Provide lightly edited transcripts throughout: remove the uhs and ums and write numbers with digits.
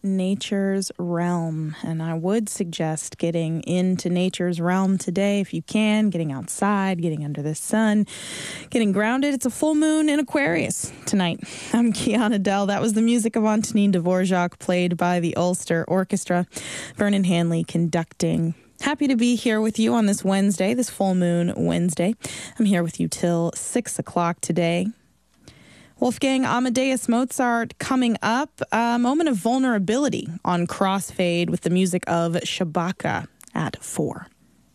nature's realm. And I would suggest getting into nature's realm today if you can, getting outside, getting under the sun, getting grounded. It's a full moon in Aquarius tonight. I'm Kiana Dell. That was the music of Antonin Dvorak, played by the Ulster Orchestra. Vernon Hanley conducting. Happy to be here with you on this Wednesday, this full moon Wednesday. I'm here with you till 6 o'clock today. Wolfgang Amadeus Mozart coming up. A moment of vulnerability on Crossfade with the music of Shabaka at 4.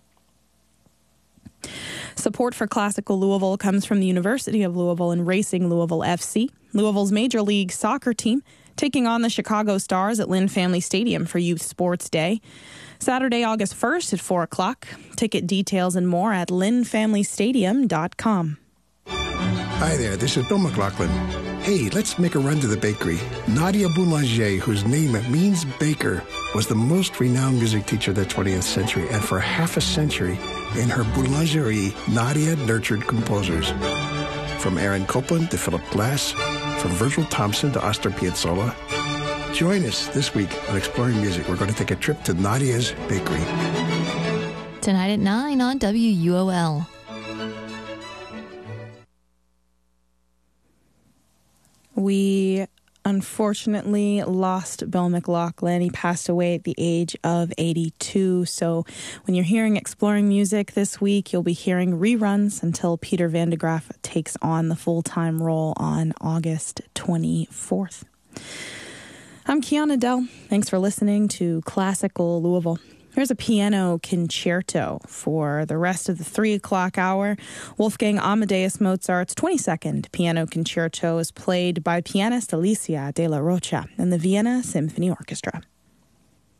Support for Classical Louisville comes from the University of Louisville and Racing Louisville FC. Louisville's Major League Soccer team taking on the Chicago Stars at Lynn Family Stadium for Youth Sports Day. Saturday, August 1st at 4 o'clock. Ticket details and more at lynnfamilystadium.com. Hi there, this is Bill McLaughlin. Hey, let's make a run to the bakery. Nadia Boulanger, whose name means baker, was the most renowned music teacher of the 20th century, and for half a century, in her boulangerie, Nadia nurtured composers. From Aaron Copland to Philip Glass, from Virgil Thompson to Astor Piazzolla. Join us this week on Exploring Music. We're going to take a trip to Nadia's Bakery. Tonight at 9 on WUOL. We unfortunately lost Bill McLaughlin. He passed away at the age of 82. So when you're hearing Exploring Music this week, you'll be hearing reruns until Peter Van de Graaf takes on the full-time role on August 24th. I'm Kiana Dell. Thanks for listening to Classical Louisville. Here's a piano concerto for the rest of the 3 o'clock hour. Wolfgang Amadeus Mozart's 22nd piano concerto is played by pianist Alicia de la Rocha and the Vienna Symphony Orchestra.